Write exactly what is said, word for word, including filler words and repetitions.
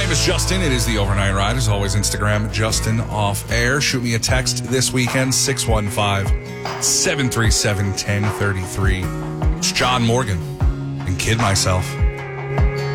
name is Justin. It is the Overnight Ride. As always, Instagram, Justin Off Air. Shoot me a text this weekend, six one five, seven three seven, one zero three three. It's John Morgan and Kid Myself.